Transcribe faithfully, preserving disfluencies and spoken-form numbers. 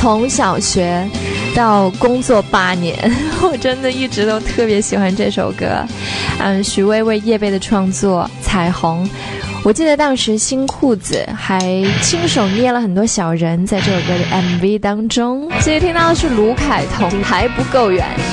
从小学到工作八年，我真的一直都特别喜欢这首歌。嗯，许巍为叶蓓的创作《彩虹》，我记得当时新裤子还亲手捏了很多小人在这首歌的 M V 当中。所以听到的是卢凯彤，还不够远。